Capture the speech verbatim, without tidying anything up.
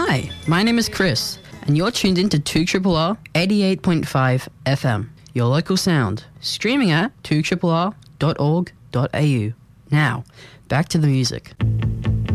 Hi, my name is Chris, and you're tuned in to two R R eighty-eight point five F M, your local sound, streaming at two R R dot org dot a u. Now, back to the music.